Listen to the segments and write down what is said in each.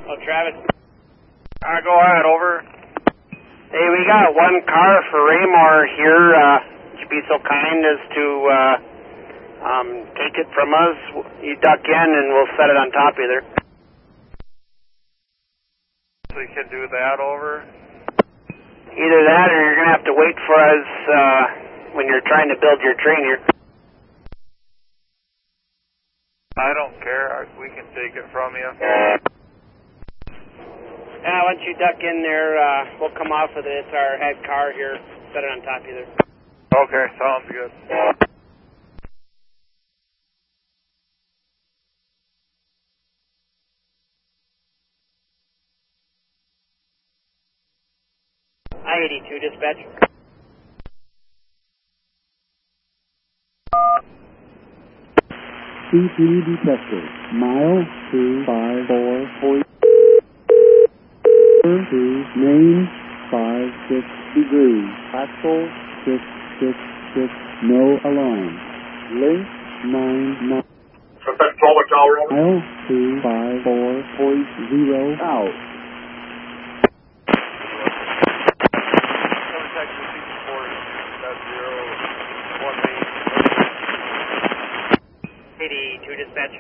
Oh, Travis. Go ahead, over. Hey, we got one car for Raymore here. Would you be so kind as to take it from us? You duck in and we'll set it on top of you there. So you can do that, over? Either that or you're going to have to wait for us when you're trying to build your train here. I don't care. We can take it from you. Once you duck in there, we'll come off with it. It's our head car here. Set it on top of you there. Okay, sounds good. I-82 dispatch. CP detected. Mile 254 to main 56 degrees. Axle 666. No alarm. Link 99. Mile 254.0 out. Contact the C4, that's 018. 82 dispatch.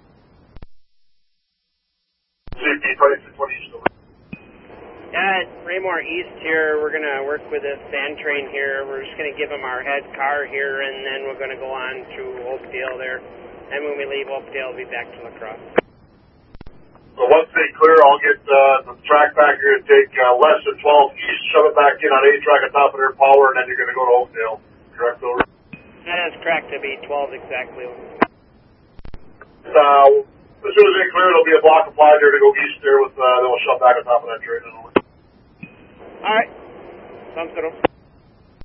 Raymore East here. We're going to work with this sand train here. We're just going to give them our head car here, and then we're going to go on to Oakdale there. And when we leave Oakdale, we'll be back to La Crosse. So once they clear, I'll get the track back here and take less than 12 east, shove it back in on A-track on top of their power, and then you're going to go to Oakdale. Correct, over? That is correct. To be 12 exactly. As soon as they clear, there'll be a block applied there to go east there with, then we'll shove back on top of that train. All right. Sounds good.